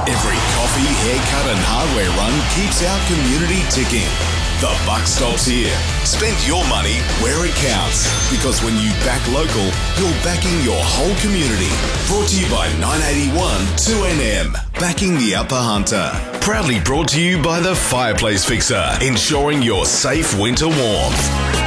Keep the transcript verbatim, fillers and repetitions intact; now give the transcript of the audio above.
Every coffee, haircut and hardware run keeps our community ticking. The buck stops here. Spend your money where it counts. Because when you back local, you're backing your whole community. Brought to you by nine eighty-one two N M. Backing the Upper Hunter. Proudly brought to you by the Fireplace Fixer. Ensuring your safe winter warmth.